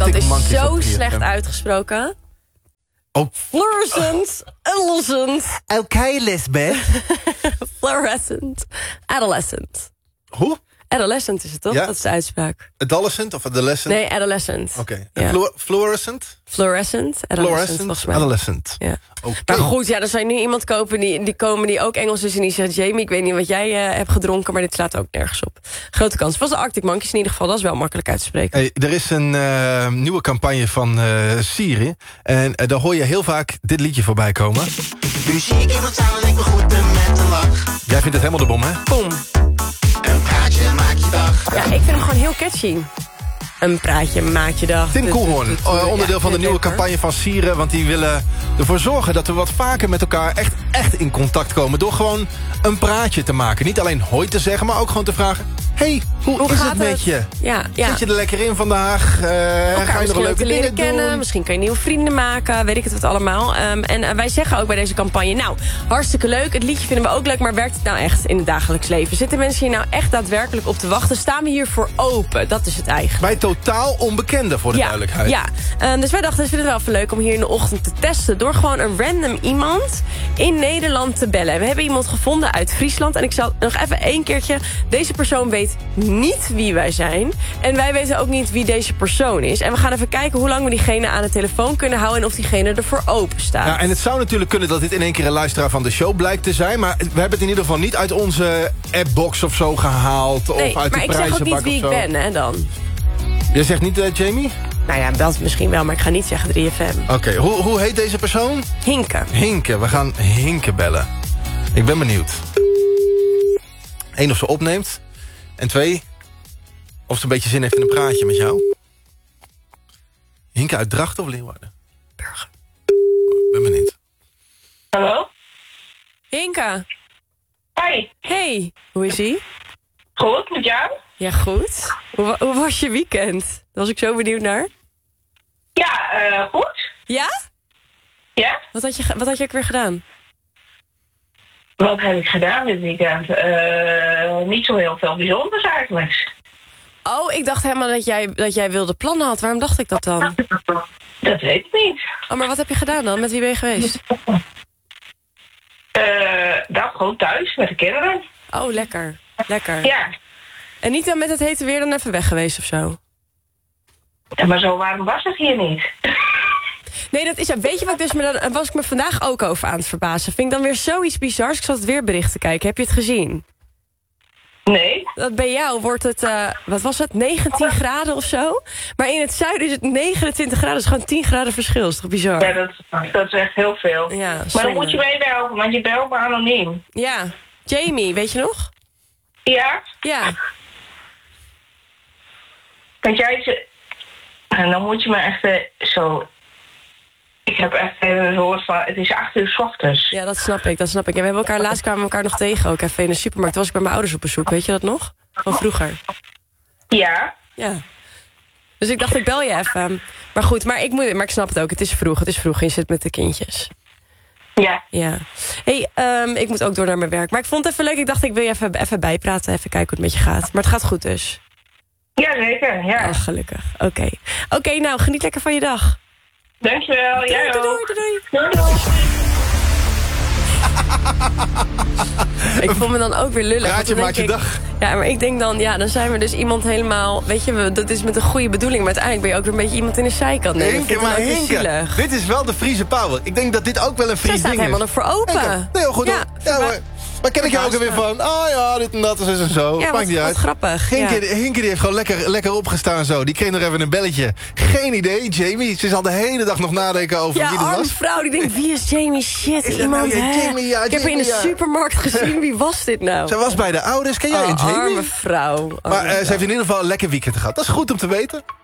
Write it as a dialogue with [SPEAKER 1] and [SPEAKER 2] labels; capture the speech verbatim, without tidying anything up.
[SPEAKER 1] dat is
[SPEAKER 2] Monkeys
[SPEAKER 1] zo
[SPEAKER 2] op
[SPEAKER 1] slecht
[SPEAKER 2] drie F M.
[SPEAKER 1] uitgesproken.
[SPEAKER 2] Oh.
[SPEAKER 1] Fluorescent, adolescent.
[SPEAKER 2] Oké, okay, Lisbeth.
[SPEAKER 1] Fluorescent, adolescent.
[SPEAKER 2] Hoe?
[SPEAKER 1] Adolescent is het toch?
[SPEAKER 2] Ja?
[SPEAKER 1] Dat is de uitspraak.
[SPEAKER 2] Adolescent of adolescent?
[SPEAKER 1] Nee, adolescent.
[SPEAKER 2] Oké. Okay.
[SPEAKER 1] Ja.
[SPEAKER 2] Flu fluorescent?
[SPEAKER 1] Fluorescent, adolescent, volgens mij.
[SPEAKER 2] Adolescent.
[SPEAKER 1] Ja.
[SPEAKER 2] Okay.
[SPEAKER 1] Maar goed, ja, dan zou je nu iemand kopen die, die komen die ook Engels is en die zegt... Jamie, ik weet niet wat jij uh, hebt gedronken, maar dit slaat ook nergens op. Grote kans. Het was de Arctic Monkeys in ieder geval, dat is wel makkelijk uit te spreken.
[SPEAKER 2] Hey, er is een uh, nieuwe campagne van uh, Siri. En uh, daar hoor je heel vaak dit liedje voorbij komen.
[SPEAKER 3] Muziek in het zaal en ik me goed met een lach.
[SPEAKER 2] Jij vindt het helemaal de bom, hè?
[SPEAKER 1] Boom.
[SPEAKER 3] Een praatje maak je dag.
[SPEAKER 1] Ja, ik vind hem gewoon heel catchy. Een praatje maak je dag.
[SPEAKER 2] Tim Koelhoorn, uh, onderdeel
[SPEAKER 1] ja,
[SPEAKER 2] van de nieuwe
[SPEAKER 1] leuk,
[SPEAKER 2] campagne van Sieren. Want die willen ervoor zorgen dat we wat vaker met elkaar echt, echt in contact komen. Door gewoon een praatje te maken. Niet alleen hoi te zeggen, maar ook gewoon te vragen... hey, hoe,
[SPEAKER 1] hoe
[SPEAKER 2] is
[SPEAKER 1] gaat
[SPEAKER 2] het met je?
[SPEAKER 1] Ja, ja.
[SPEAKER 2] Zit je er lekker in vandaag? Uh, ga je nog leuke
[SPEAKER 1] leren
[SPEAKER 2] dingen
[SPEAKER 1] kennen,
[SPEAKER 2] doen?
[SPEAKER 1] misschien kan je nieuwe vrienden maken, weet ik het wat allemaal. Um, en uh, wij zeggen ook bij deze campagne, nou, hartstikke leuk. Het liedje vinden we ook leuk, maar werkt het nou echt in het dagelijks leven? Zitten mensen hier nou echt daadwerkelijk op te wachten? Staan we hiervoor open? Dat is het eigenlijk.
[SPEAKER 2] Bij totaal onbekenden, voor de
[SPEAKER 1] ja,
[SPEAKER 2] duidelijkheid.
[SPEAKER 1] Ja, um, dus wij dachten, we vinden het wel even leuk om hier in de ochtend te testen... door gewoon een random iemand in Nederland te bellen. We hebben iemand gevonden uit Friesland. En ik zal nog even één keertje... Deze persoon weet niet wie wij zijn. En wij weten ook niet wie deze persoon is. En we gaan even kijken hoe lang we diegene aan de telefoon kunnen houden... en of diegene ervoor open staat.
[SPEAKER 2] Ja, en het zou natuurlijk kunnen dat dit in één keer een luisteraar van de show blijkt te zijn. Maar we hebben het in ieder geval niet uit onze appbox of zo gehaald.
[SPEAKER 1] Nee,
[SPEAKER 2] of uit
[SPEAKER 1] maar
[SPEAKER 2] de
[SPEAKER 1] ik zeg ook niet
[SPEAKER 2] prijzenbak
[SPEAKER 1] wie ik
[SPEAKER 2] of zo.
[SPEAKER 1] ben, hè, dan.
[SPEAKER 2] Jij zegt niet uh, Jamie?
[SPEAKER 1] Nou ja, dat misschien wel, maar ik ga niet zeggen drie F M.
[SPEAKER 2] Oké, okay, hoe, hoe heet deze persoon?
[SPEAKER 1] Hinke.
[SPEAKER 2] Hinke, we gaan Hinke bellen. Ik ben benieuwd. Eén, of ze opneemt. En twee, of ze een beetje zin heeft in een praatje met jou. Hinke uit Drachten of Leeuwarden?
[SPEAKER 1] Burger.
[SPEAKER 2] Ik ben benieuwd.
[SPEAKER 4] Hallo?
[SPEAKER 1] Hinke.
[SPEAKER 4] Hoi.
[SPEAKER 1] Hey, hoe is ie?
[SPEAKER 4] Goed, met jou?
[SPEAKER 1] Ja, goed. Hoe, wa- hoe was je weekend? Daar was ik zo benieuwd naar.
[SPEAKER 4] Ja, uh, goed.
[SPEAKER 1] Ja?
[SPEAKER 4] Ja?
[SPEAKER 1] Wat had je, ge- wat had je ook weer gedaan?
[SPEAKER 4] Wat heb ik gedaan dit weekend? Uh, niet zo heel veel bijzonders eigenlijk.
[SPEAKER 1] Oh, ik dacht helemaal dat jij, dat jij wilde plannen had. Waarom dacht ik dat dan?
[SPEAKER 4] Dat weet ik niet.
[SPEAKER 1] Oh, maar wat heb je gedaan dan? Met wie ben je geweest?
[SPEAKER 4] Uh, dat gewoon thuis met de kinderen.
[SPEAKER 1] Oh, lekker. Lekker.
[SPEAKER 4] Ja.
[SPEAKER 1] En niet dan met het hete weer dan even weg geweest of zo?
[SPEAKER 4] Ja, maar zo warm was het hier niet.
[SPEAKER 1] Nee, dat is ja. Weet je wat ik dus me dan was ik me vandaag ook over aan het verbazen. Vind ik dan weer zoiets bizars. Ik zat het weerbericht te kijken. Heb je het gezien?
[SPEAKER 4] Nee.
[SPEAKER 1] Dat bij jou wordt het, uh, wat was het, negentien graden of zo? Maar in het zuiden is het negenentwintig graden. Dat is gewoon tien graden verschil. Dat is toch bizar?
[SPEAKER 4] Ja, dat, dat is echt heel veel.
[SPEAKER 1] Ja,
[SPEAKER 4] maar
[SPEAKER 1] zonde.
[SPEAKER 4] dan moet je meebellen, want je belt me anoniem.
[SPEAKER 1] Ja. Jamie, weet je nog?
[SPEAKER 4] Ja?
[SPEAKER 1] Ja.
[SPEAKER 4] Want jij ze... En dan moet je me echt uh, zo... Ik heb echt een soort van... Het is acht uur 's ochtends.
[SPEAKER 1] Ja, dat snap ik, dat snap ik. En we hebben elkaar, laatst kwamen we elkaar nog tegen, ook even in de supermarkt. Toen was ik bij mijn ouders op bezoek, weet je dat nog? Van vroeger.
[SPEAKER 4] Ja.
[SPEAKER 1] Ja. Dus ik dacht, ik bel je even. Maar goed, maar ik, moet, maar ik snap het ook. Het is vroeg, het is vroeg. Je zit met de kindjes.
[SPEAKER 4] Ja.
[SPEAKER 1] Ja. Hey, um, ik moet ook door naar mijn werk. Maar ik vond het even leuk. Ik dacht, ik wil je even, even bijpraten. Even kijken hoe het met je gaat. Maar het gaat goed dus.
[SPEAKER 4] Ja, zeker. Ja.
[SPEAKER 1] Oh, gelukkig. Oké. Okay. Oké, okay, nou, geniet lekker van je dag.
[SPEAKER 4] Dankjewel.
[SPEAKER 1] Doei,
[SPEAKER 4] Jij
[SPEAKER 1] doei,
[SPEAKER 4] ook.
[SPEAKER 1] doei, doei.
[SPEAKER 4] Doei, doei.
[SPEAKER 1] Ik voel me dan ook weer lullig.
[SPEAKER 2] Praatje
[SPEAKER 1] want dan
[SPEAKER 2] maakt je
[SPEAKER 1] denk ik-
[SPEAKER 2] dag.
[SPEAKER 1] Ja, maar ik denk dan, ja, dan zijn we dus iemand helemaal... Weet je, we, dat is met een goede bedoeling. Maar uiteindelijk ben je ook weer een beetje iemand in de zijkant. Nee, dat
[SPEAKER 2] Hinke,
[SPEAKER 1] vind ik
[SPEAKER 2] maar
[SPEAKER 1] dan ook weer
[SPEAKER 2] Hinke,
[SPEAKER 1] zielig.
[SPEAKER 2] dit is wel de Friese power. Ik denk dat dit ook wel een
[SPEAKER 1] Zij
[SPEAKER 2] Fries
[SPEAKER 1] staat
[SPEAKER 2] ding
[SPEAKER 1] helemaal
[SPEAKER 2] is.
[SPEAKER 1] nog voor open.
[SPEAKER 2] Hinke, heel goed.
[SPEAKER 1] Ja,
[SPEAKER 2] hoor. Ja, hoor. Maar ken ik jou ook weer van, oh ja, dit en dat is en zo.
[SPEAKER 1] Ja,
[SPEAKER 2] Maakt
[SPEAKER 1] wat,
[SPEAKER 2] niet
[SPEAKER 1] wat
[SPEAKER 2] uit.
[SPEAKER 1] grappig.
[SPEAKER 2] Hinke,
[SPEAKER 1] Ja.
[SPEAKER 2] Hinke die heeft gewoon lekker, lekker opgestaan zo. Die kreeg nog even een belletje. Geen idee, Jamie. Ze zal de hele dag nog nadenken over
[SPEAKER 1] Ja,
[SPEAKER 2] wie dit
[SPEAKER 1] arme
[SPEAKER 2] was.
[SPEAKER 1] vrouw die denkt, wie is Jamie? Shit,
[SPEAKER 2] Is dat
[SPEAKER 1] iemand,
[SPEAKER 2] nou je
[SPEAKER 1] hè?
[SPEAKER 2] Jamie? Ja,
[SPEAKER 1] Ik heb haar in de
[SPEAKER 2] Jamie, ja.
[SPEAKER 1] supermarkt gezien. Wie was dit nou?
[SPEAKER 2] Ze was bij de ouders. Ken jij
[SPEAKER 1] Oh,
[SPEAKER 2] een Jamie?
[SPEAKER 1] arme vrouw. Arme
[SPEAKER 2] Maar uh, ze
[SPEAKER 1] vrouw.
[SPEAKER 2] heeft in ieder geval een lekker weekend gehad. Dat is goed om te weten.